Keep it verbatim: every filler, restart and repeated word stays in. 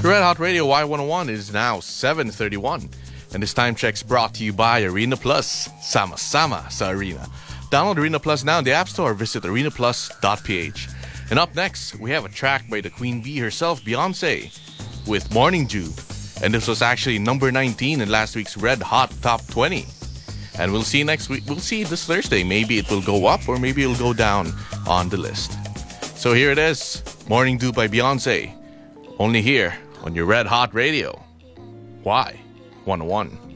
Red Hot Radio Y one oh one is now seven thirty-one. And this time check's brought to you by Arena Plus. Sama-sama sa Arena. Download Arena Plus now in the App Store. Visit arena plus dot p h. And up next, we have a track by the Queen Bee herself, Beyonce, with Morning Dew. And this was actually number nineteen in last week's Red Hot Top twenty. And we'll see next week. We'll see this Thursday. Maybe it will go up or maybe it'll go down on the list. So here it is, Morning Dew by Beyonce. Only here on your Red Hot Radio. Y one oh one.